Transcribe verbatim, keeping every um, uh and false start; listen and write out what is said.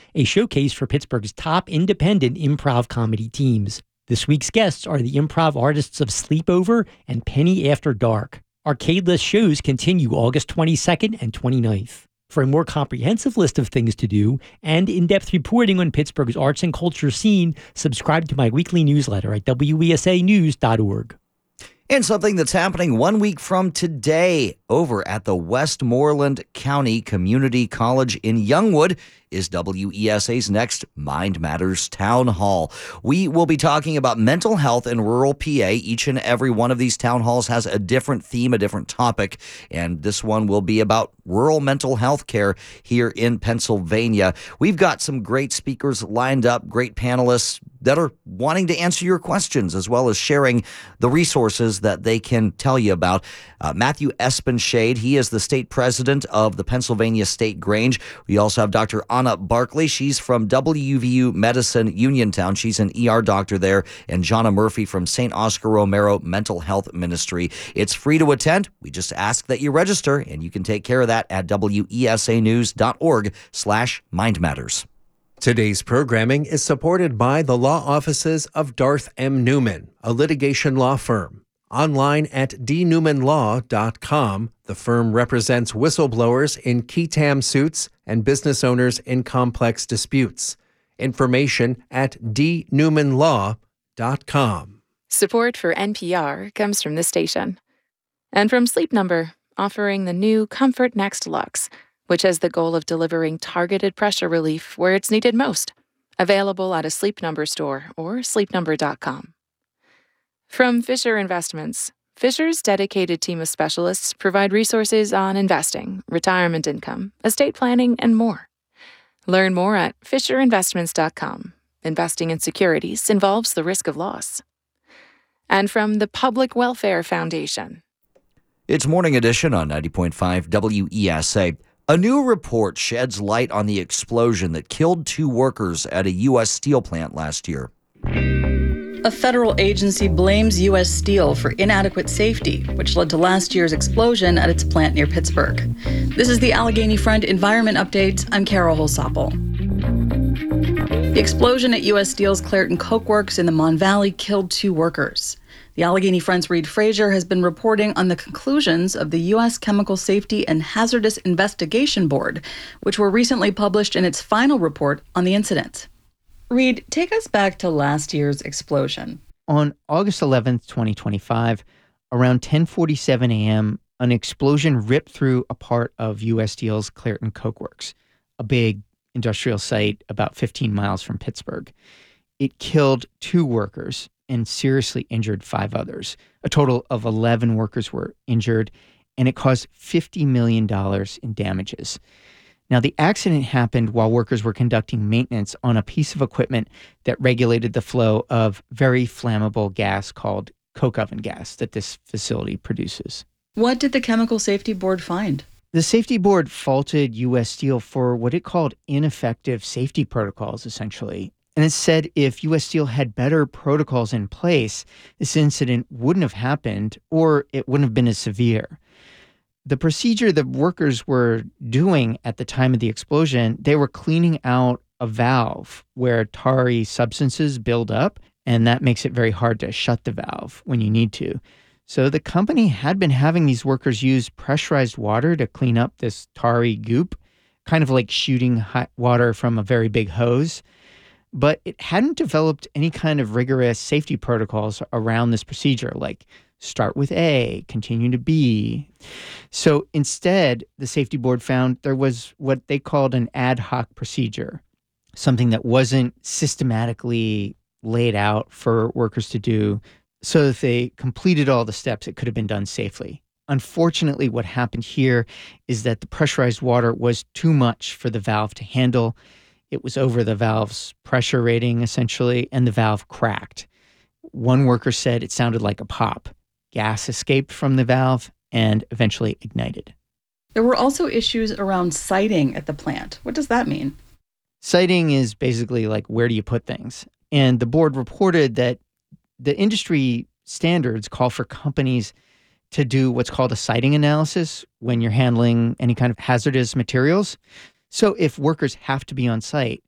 a showcase for Pittsburgh's top independent improv comedy teams. This week's guests are the improv artists of Sleepover and Penny After Dark. Arcade List shows continue August twenty-second and twenty-ninth. For a more comprehensive list of things to do and in-depth reporting on Pittsburgh's arts and culture scene, subscribe to my weekly newsletter at W E S A news dot org. And something that's happening one week from today over at the Westmoreland County Community College in Youngwood is W E S A's next Mind Matters Town Hall. We will be talking about mental health in rural P A. Each and every one of these town halls has a different theme, a different topic, and this one will be about rural mental health care here in Pennsylvania. We've got some great speakers lined up, great panelists that are wanting to answer your questions as well as sharing the resources that they can tell you about. Uh, Matthew Espenshade, he is the state president of the Pennsylvania State Grange. We also have Doctor Anna Barkley. She's from W V U Medicine Uniontown. She's an E R doctor there. And Jonna Murphy from Saint Oscar Romero Mental Health Ministry. It's free to attend. We just ask that you register, and you can take care of that at W E S A news dot org slash Mind Matters. Today's programming is supported by the law offices of Darth M. Newman, a litigation law firm. Online at d newman law dot com, the firm represents whistleblowers in qui tam suits and business owners in complex disputes. Information at d newman law dot com. Support for N P R comes from this station. And from Sleep Number, offering the new Comfort Next Luxe, which has the goal of delivering targeted pressure relief where it's needed most. Available at a Sleep Number store or sleep number dot com. From Fisher Investments, Fisher's dedicated team of specialists provide resources on investing, retirement income, estate planning, and more. Learn more at fisher investments dot com. Investing in securities involves the risk of loss. And from the Public Welfare Foundation. It's Morning Edition on ninety point five W E S A. A new report sheds light on the explosion that killed two workers at a U S steel plant last year. A federal agency blames U S Steel for inadequate safety, which led to last year's explosion at its plant near Pittsburgh. This is the Allegheny Front Environment Update. I'm Carol Holsopple. The explosion at U S Steel's Clairton Coke Works in the Mon Valley killed two workers. The Allegheny Front's Reed Frazier has been reporting on the conclusions of the U S Chemical Safety and Hazardous Investigation Board, which were recently published in its final report on the incident. Reed, take us back to last year's explosion. On August eleventh, twenty twenty-five, around ten forty-seven a.m., an explosion ripped through a part of U S Steel's Clairton Coke Works, a big industrial site about fifteen miles from Pittsburgh. It killed two workers and seriously injured five others. A total of eleven workers were injured, and it caused fifty million dollars in damages. Now, the accident happened while workers were conducting maintenance on a piece of equipment that regulated the flow of very flammable gas called coke oven gas that this facility produces. What did the Chemical Safety Board find? The safety board faulted U S Steel for what it called ineffective safety protocols, essentially. And it said if U S Steel had better protocols in place, this incident wouldn't have happened, or it wouldn't have been as severe. The procedure the workers were doing at the time of the explosion, they were cleaning out a valve where tarry substances build up, and that makes it very hard to shut the valve when you need to. So the company had been having these workers use pressurized water to clean up this tarry goop, kind of like shooting hot water from a very big hose. But it hadn't developed any kind of rigorous safety protocols around this procedure, like start with A, continue to B. So instead, the safety board found there was what they called an ad hoc procedure, something that wasn't systematically laid out for workers to do. So if they completed all the steps, it could have been done safely. Unfortunately, what happened here is that the pressurized water was too much for the valve to handle. It was over the valve's pressure rating, essentially, and the valve cracked. One worker said it sounded like a pop. Gas escaped from the valve and eventually ignited. There were also issues around siting at the plant. What does that mean? Siting is basically like, where do you put things? And the board reported that the industry standards call for companies to do what's called a siting analysis when you're handling any kind of hazardous materials. So if workers have to be on site,